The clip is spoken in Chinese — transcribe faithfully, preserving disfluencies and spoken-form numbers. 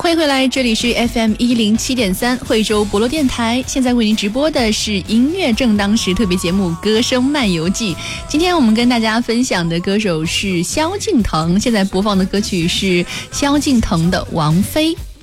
欢迎回来，这里是 F M 一零七点三惠州博罗电台，现在为您直播的是音乐正当时特别节目《歌声漫游记》。今天我们跟大家分享的歌手是萧敬腾，现在播放的歌曲是萧敬腾的《王菲》。